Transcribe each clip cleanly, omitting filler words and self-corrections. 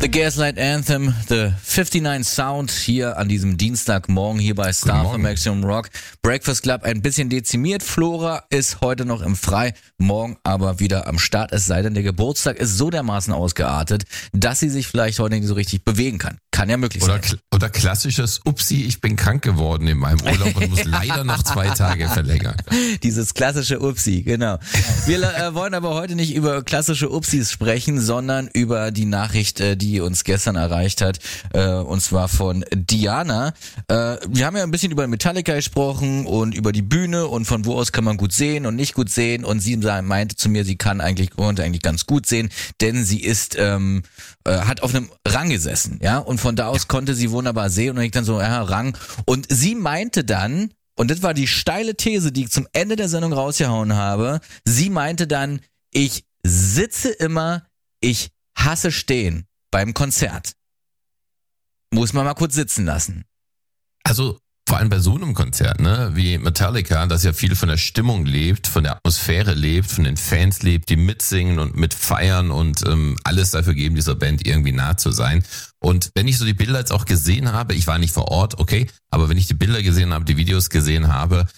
The Gaslight Anthem, The 59 Sound hier an diesem Dienstagmorgen hier bei Star von Maximum Rock. Breakfast Club ein bisschen dezimiert. Flora ist heute noch im Frei, morgen aber wieder am Start. Es sei denn, der Geburtstag ist so dermaßen ausgeartet, dass sie sich vielleicht heute nicht so richtig bewegen kann. Kann ja möglich sein. Oder klassisches Upsi, ich bin krank geworden in meinem Urlaub und muss leider noch 2 Tage verlängern. Dieses klassische Upsi, genau. Wir wollen aber heute nicht über klassische Upsis sprechen, sondern über die Nachricht, die uns gestern erreicht hat, und zwar von Diana. Wir haben ja ein bisschen über Metallica gesprochen und über die Bühne und von wo aus kann man gut sehen und nicht gut sehen, und sie meinte zu mir, sie konnte eigentlich ganz gut sehen, denn sie ist hat auf einem Rang gesessen, ja, und von da aus konnte sie wunderbar sehen, und ich dann so, ja, Rang, und sie meinte dann, und das war die steile These, die ich zum Ende der Sendung rausgehauen habe, sie meinte dann, ich sitze immer, ich hasse stehen beim Konzert. Muss man mal kurz sitzen lassen. Also vor allem bei so einem Konzert, ne, wie Metallica, das ja viel von der Stimmung lebt, von der Atmosphäre lebt, von den Fans lebt, die mitsingen und mitfeiern und alles dafür geben, dieser Band irgendwie nah zu sein. Und wenn ich so die Bilder jetzt auch gesehen habe, ich war nicht vor Ort, okay, aber wenn ich die Bilder gesehen habe, die Videos gesehen habe,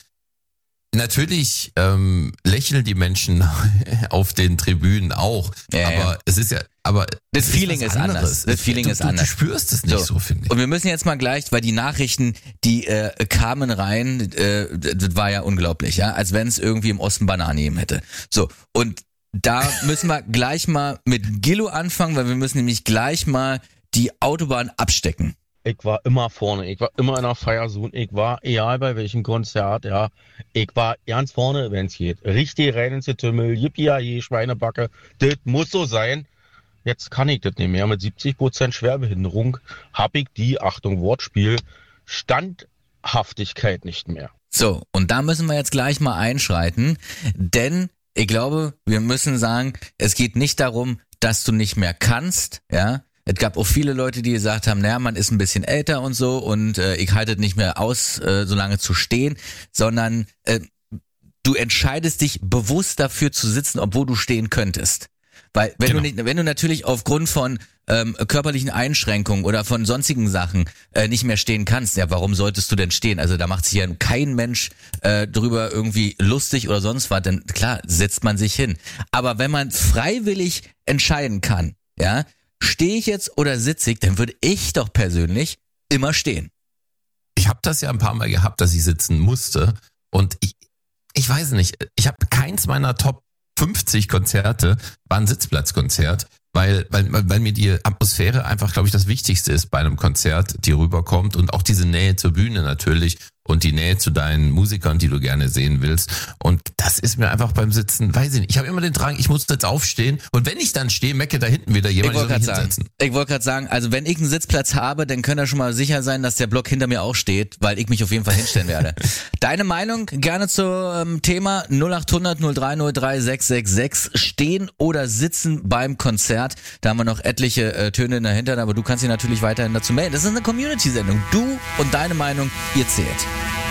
natürlich lächeln die Menschen auf den Tribünen auch, aber es ist ja, das Feeling ist anders. Das Feeling ist anders. Du spürst es nicht so, finde ich. Und wir müssen jetzt mal gleich, weil die Nachrichten, die kamen rein, das war ja unglaublich, ja, als wenn es irgendwie im Osten Bananen gegeben hätte. So, und da müssen wir gleich mal mit Gillo anfangen, weil wir müssen nämlich gleich mal die Autobahn abstecken. Ich war immer vorne, ich war immer in der Feierzone, ich war, egal bei welchem Konzert, ja, ich war ganz vorne, wenn es geht. Richtig rein ins Getümmel, yippie, Schweinebacke, das muss so sein. Jetzt kann ich das nicht mehr. Mit 70% Schwerbehinderung habe ich die, Achtung Wortspiel, Standhaftigkeit nicht mehr. So, und da müssen wir jetzt gleich mal einschreiten, denn ich glaube, wir müssen sagen, es geht nicht darum, dass du nicht mehr kannst, ja. Es gab auch viele Leute, die gesagt haben, naja, man ist ein bisschen älter und so und ich halte es nicht mehr aus, so lange zu stehen, sondern du entscheidest dich bewusst dafür zu sitzen, obwohl du stehen könntest. Weil wenn du natürlich aufgrund von körperlichen Einschränkungen oder von sonstigen Sachen nicht mehr stehen kannst, ja, warum solltest du denn stehen? Also da macht sich ja kein Mensch drüber irgendwie lustig oder sonst was, denn klar, setzt man sich hin. Aber wenn man freiwillig entscheiden kann, ja, stehe ich jetzt oder sitze ich, dann würde ich doch persönlich immer stehen. Ich habe das ja ein paar Mal gehabt, dass ich sitzen musste, und ich weiß nicht, ich habe keins meiner Top 50 Konzerte war ein Sitzplatzkonzert, weil mir die Atmosphäre einfach, glaube ich, das Wichtigste ist bei einem Konzert, die rüberkommt, und auch diese Nähe zur Bühne natürlich und die Nähe zu deinen Musikern, die du gerne sehen willst. Und das ist mir einfach beim Sitzen, weiß ich nicht, ich habe immer den Drang, ich muss jetzt aufstehen, und wenn ich dann stehe, mecke da hinten wieder jemand, ich wollte gerade sagen, also wenn ich einen Sitzplatz habe, dann könnt ihr schon mal sicher sein, dass der Block hinter mir auch steht, weil ich mich auf jeden Fall hinstellen werde. Deine Meinung gerne zum Thema 0800 030 666, stehen oder sitzen beim Konzert. Da haben wir noch etliche Töne dahinter, aber du kannst dich natürlich weiterhin dazu melden. Das ist eine Community-Sendung. Du und deine Meinung, ihr zählt.